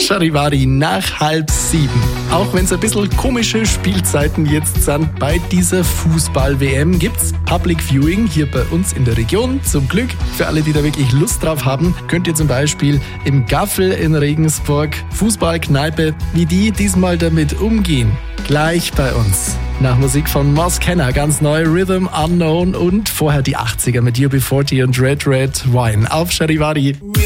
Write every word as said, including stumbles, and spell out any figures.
Charivari nach halb sieben. Auch wenn es ein bisschen komische Spielzeiten jetzt sind, bei dieser Fußball-W M gibt's Public Viewing hier bei uns in der Region. Zum Glück, für alle, die da wirklich Lust drauf haben, könnt ihr zum Beispiel im Gaffel in Regensburg, Fußballkneipe, wie die diesmal damit umgehen. Gleich bei uns. Nach Musik von Moss Kenner, ganz neu Rhythm Unknown und vorher die achtziger mit U B vierzig und Red Red Wine auf Charivari.